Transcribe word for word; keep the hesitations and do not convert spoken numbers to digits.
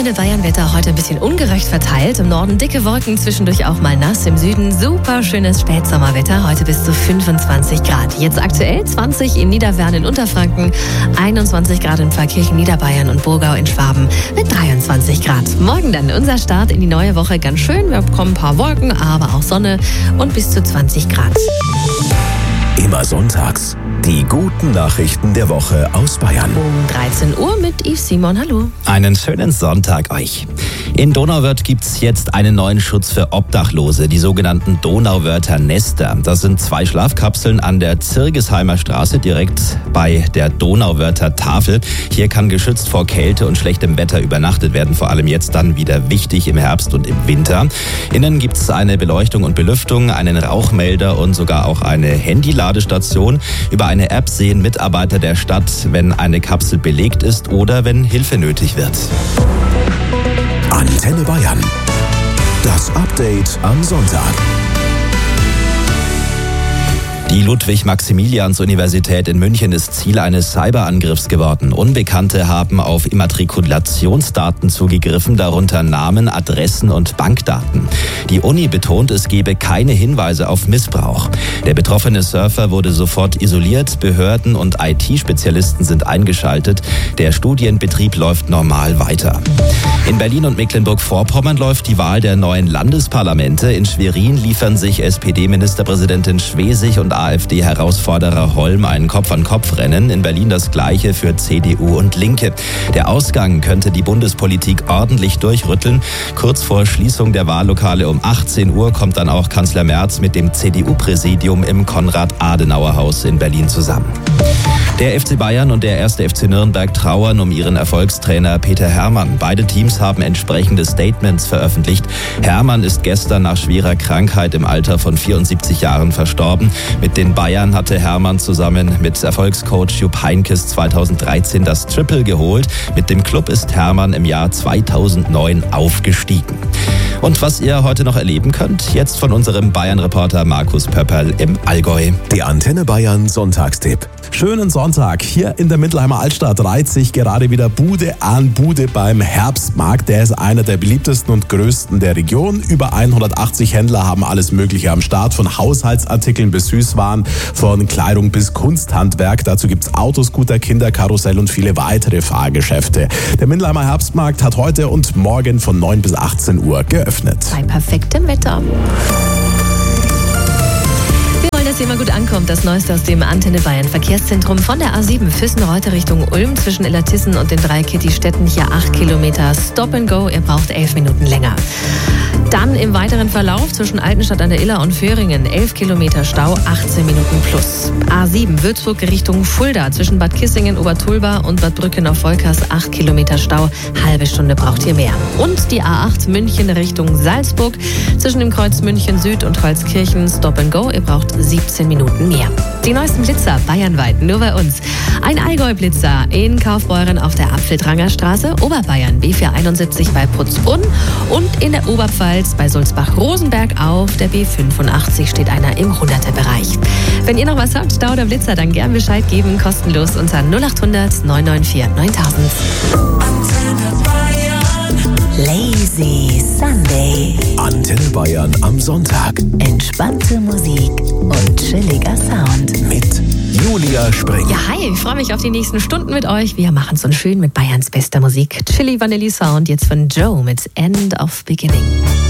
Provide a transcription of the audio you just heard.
Antenne Bayern Wetter heute ein bisschen ungerecht verteilt. Im Norden dicke Wolken, zwischendurch auch mal nass. Im Süden super schönes Spätsommerwetter, heute bis zu fünfundzwanzig Grad. Jetzt aktuell zwanzig in Niederwern in Unterfranken, einundzwanzig Grad in Pfarrkirchen, Niederbayern und Burgau in Schwaben mit dreiundzwanzig Grad. Morgen dann unser Start in die neue Woche ganz schön. Wir bekommen ein paar Wolken, aber auch Sonne und bis zu zwanzig Grad. Immer sonntags die guten Nachrichten der Woche aus Bayern. Um dreizehn Uhr mit Yves Simon. Hallo. Einen schönen Sonntag euch. In Donauwörth gibt es jetzt einen neuen Schutz für Obdachlose, die sogenannten Donauwörther Nester. Das sind zwei Schlafkapseln an der Zirgesheimer Straße, direkt bei der Donauwörther Tafel. Hier kann geschützt vor Kälte und schlechtem Wetter übernachtet werden, vor allem jetzt dann wieder wichtig im Herbst und im Winter. Innen gibt es eine Beleuchtung und Belüftung, einen Rauchmelder und sogar auch eine Handyladestation. Über eine App sehen Mitarbeiter der Stadt, wenn eine Kapsel belegt ist oder wenn Hilfe nötig wird. Antenne Bayern. Das Update am Sonntag. Die Ludwig-Maximilians-Universität in München ist Ziel eines Cyberangriffs geworden. Unbekannte haben auf Immatrikulationsdaten zugegriffen, darunter Namen, Adressen und Bankdaten. Die Uni betont, es gebe keine Hinweise auf Missbrauch. Der betroffene Surfer wurde sofort isoliert, Behörden und I T-Spezialisten sind eingeschaltet. Der Studienbetrieb läuft normal weiter. In Berlin und Mecklenburg-Vorpommern läuft die Wahl der neuen Landesparlamente. In Schwerin liefern sich S P D-Ministerpräsidentin Schwesig und AfD-Herausforderer Holm ein Kopf-an-Kopf-Rennen. In Berlin das Gleiche für C D U und Linke. Der Ausgang könnte die Bundespolitik ordentlich durchrütteln. Kurz vor Schließung der Wahllokale um achtzehn Uhr kommt dann auch Kanzler Merz mit dem C D U-Präsidium im Konrad-Adenauer-Haus in Berlin zusammen. Der F C Bayern und der erste F C Nürnberg trauern um ihren Erfolgstrainer Peter Herrmann. Beide Teams haben entsprechende Statements veröffentlicht. Herrmann ist gestern nach schwerer Krankheit im Alter von vierundsiebzig Jahren verstorben. Mit den Bayern hatte Herrmann zusammen mit Erfolgscoach Jupp Heynckes zweitausenddreizehn das Triple geholt. Mit dem Club ist Herrmann im Jahr zweitausendneun aufgestiegen. Und was ihr heute noch erleben könnt, jetzt von unserem Bayern-Reporter Markus Pöpperl im Allgäu. Der Antenne Bayern Sonntagstipp. Schönen Sonntag. Hier in der Mittelheimer Altstadt reiht sich gerade wieder Bude an Bude beim Herbstmarkt. Der ist einer der beliebtesten und größten der Region. Über hundertachtzig Händler haben alles Mögliche am Start. Von Haushaltsartikeln bis Süßwaren, von Kleidung bis Kunsthandwerk. Dazu gibt's Autos, Scooter, Kinderkarussell und viele weitere Fahrgeschäfte. Der Mittelheimer Herbstmarkt hat heute und morgen von neun bis achtzehn Uhr geöffnet. Bei perfektem Wetter. Dass ihr immer gut ankommt, das Neueste aus dem Antenne Bayern Verkehrszentrum von der A sieben Füssen-Reuter Richtung Ulm zwischen Illertissen und den drei Kitty-Städten hier acht Kilometer Stop and Go, ihr braucht elf Minuten länger. Dann im weiteren Verlauf zwischen Altenstadt an der Iller und Föhringen elf Kilometer Stau, achtzehn Minuten plus. A sieben Würzburg Richtung Fulda zwischen Bad Kissingen, Obertulba und Bad Brücken auf Volkers acht Kilometer Stau, halbe Stunde braucht ihr mehr. Und die A acht München Richtung Salzburg zwischen dem Kreuz München Süd und Holzkirchen Stop and Go, ihr braucht siebzehn Minuten mehr. Die neuesten Blitzer bayernweit, nur bei uns. Ein Allgäu-Blitzer in Kaufbeuren auf der Apfeldranger Straße, Oberbayern B vierhunderteinundsiebzig bei Putzbrunn und in der Oberpfalz bei Sulzbach-Rosenberg auf der B fünfundachtzig steht einer im hunderter-Bereich. Wenn ihr noch was habt, Stau oder Blitzer, dann gern Bescheid geben, kostenlos unter null acht hundert neun neun vier neuntausend. Lazy Sunday. Antenne Bayern am Sonntag. Entspannte Musik und chilliger Sound. Mit Julia Spring. Ja, hi, ich freue mich auf die nächsten Stunden mit euch. Wir machen es uns schön mit Bayerns bester Musik. Chilly Vanilli Sound, jetzt von Joe mit End of Beginning.